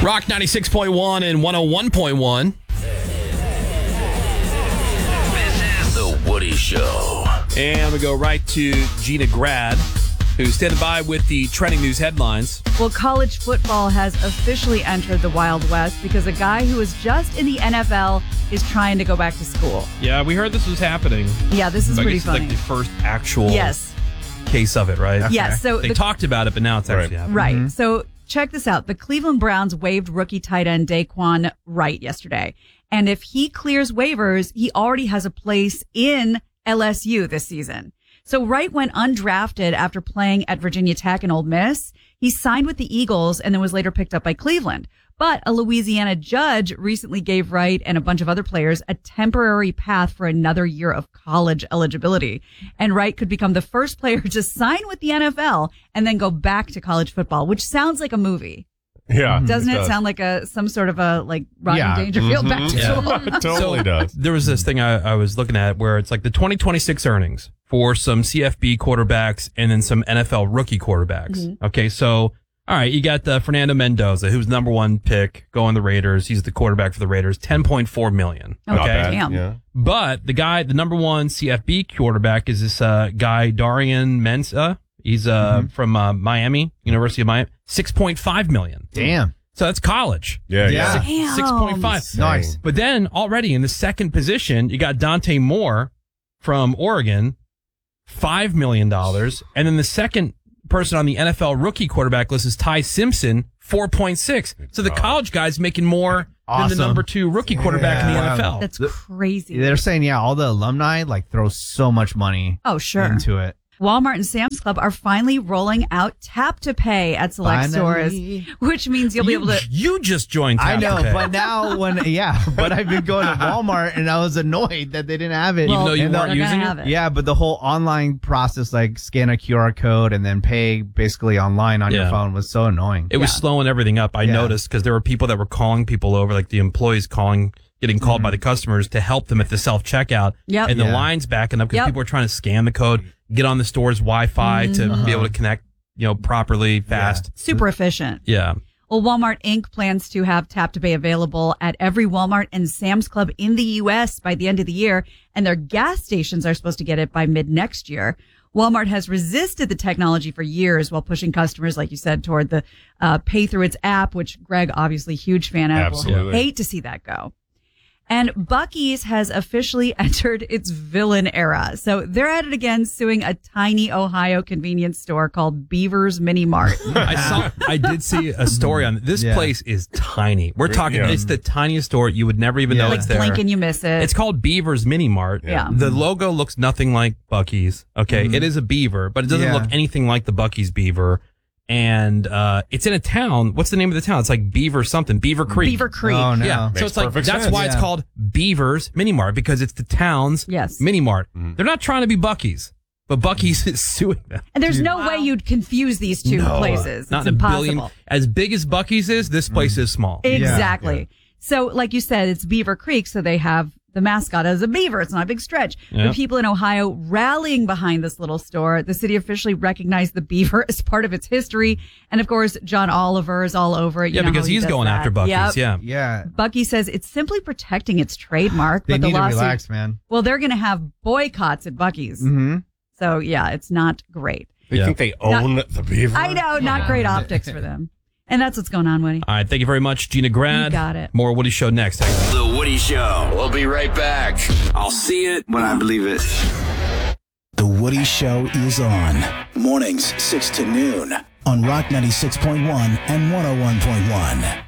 Rock 96.1 and 101.1. This is The Woody Show. And we go right to Gina Grad, who's standing by with the trending news headlines. Well, college football has officially entered the Wild West because a guy who was just in the NFL is trying to go back to school. Yeah, we heard this was happening. Yeah, this is pretty funny. Like the first actual case of it, right? Okay. Yes. So they talked about it, but now it's actually happening. Right. Mm-hmm. So check this out. The Cleveland Browns waived rookie tight end Daquan Wright yesterday. And if he clears waivers, he already has a place in LSU this season. So Wright went undrafted after playing at Virginia Tech and Ole Miss. He signed with the Eagles and then was later picked up by Cleveland. But a Louisiana judge recently gave Wright and a bunch of other players a temporary path for another year of college eligibility. And Wright could become the first player to sign with the NFL and then go back to college football, which sounds like a movie. Yeah. Doesn't it sound like some sort of a Rodney Dangerfield back to school? It totally does. There was this thing I was looking at where it's like the 2026 earnings for some CFB quarterbacks and then some NFL rookie quarterbacks. Mm-hmm. Okay, so, all right, you got Fernando Mendoza, who's number one pick, going the Raiders. He's the quarterback for the Raiders, $10.4 million. Okay. Okay. Damn. Yeah. But the number one CFB quarterback is this guy, Darian Mensah. He's from Miami, University of Miami, $6.5 million. Damn. So that's college. Yeah. Damn. 6.5. Nice. But then already in the second position, you got Dante Moore from Oregon, $5 million. And then the second person on the NFL rookie quarterback list is Ty Simpson, 4.6. So the college guy's making more than the number two rookie quarterback in the NFL. That's crazy. They're saying, all the alumni throw so much money into it. Walmart and Sam's Club are finally rolling out Tap to Pay at select stores, which means you'll be able to. You just joined Tap to Pay. But now but I've been going to Walmart and I was annoyed that they didn't have it. Even though you weren't using it? Yeah, but the whole online process, scan a QR code and then pay basically online on your phone was so annoying. It was slowing everything up. I noticed because there were people that were calling people over, like the employees getting called by the customers to help them at the self-checkout. Yep. And the line's backing up because people were trying to scan the code, get on the store's Wi-Fi to be able to connect, properly, fast. Super efficient. Yeah. Well, Walmart Inc. plans to have Tap to Pay available at every Walmart and Sam's Club in the U.S. by the end of the year, and their gas stations are supposed to get it by mid-next year. Walmart has resisted the technology for years while pushing customers, like you said, toward the pay through its app, which Greg, obviously huge fan of. Absolutely. Will hate to see that go. And Buc-ee's has officially entered its villain era. So they're at it again, suing a tiny Ohio convenience store called Beaver's Mini Mart. I did see a story on this place is tiny. We're talking, it's the tiniest store. You would never even know it's there. Blink and you miss it. It's called Beaver's Mini Mart. Yeah. The logo looks nothing like Buc-ee's. Okay. It is a beaver, but it doesn't look anything like the Buc-ee's beaver. And it's in a town. What's the name of the town? It's like Beaver something. Beaver Creek. Beaver Creek. Oh, no. Yeah. Makes So it's like perfect that's sense. why it's called Beaver's Mini Mart, because it's the town's mini mart. They're not trying to be Buc-ee's, but Buc-ee's is suing them. And there's no way you'd confuse these two places. Not It's in a impossible. billion. As big as Buc-ee's is, this place is small. Exactly. Yeah. So, like you said, it's Beaver Creek, so they have the mascot as a beaver. It's not a big stretch. Yep. But people in Ohio rallying behind this little store. The city officially recognized the beaver as part of its history. And of course, John Oliver is all over it. You know because how he he's does going that. after Buc-ee's. Yep. Yeah. Yeah. Buc-ee says it's simply protecting its trademark. They but the need to lawsuit, relax, man. well, they're going to have boycotts at Buc-ee's. Mm-hmm. So, yeah, it's not great. They think they own the beaver? I know, not great optics for them. And that's what's going on, Woody. All right. Thank you very much, Gina Grad. You got it. More Woody Show next. The Woody Show. We'll be right back. I'll see it when I believe it. The Woody Show is on. Mornings, 6 to noon on Rock 96.1 and 101.1.